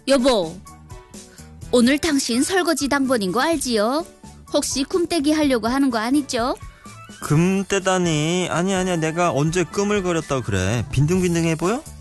여보, 오늘 당신 설거지 당번인 거 알지요? 혹시 굼떼기 하려고 하는 거 아니죠? 금 떼다니. 아니야, 내가 언제 끔을 그렸다고 그래. 빈둥빈둥해 보여?